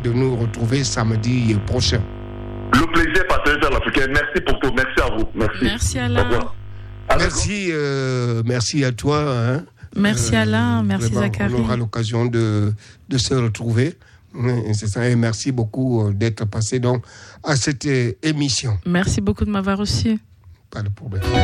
de nous retrouver samedi prochain. Le plaisir est partagé dans l'Africain. Merci pour tout. Merci à vous. Merci Alain. Merci à toi. Hein. Merci Alain, merci Zachary. On aura l'occasion de se retrouver. C'est ça, et merci beaucoup d'être passé donc à cette émission. Merci beaucoup de m'avoir reçu. Pas de problème.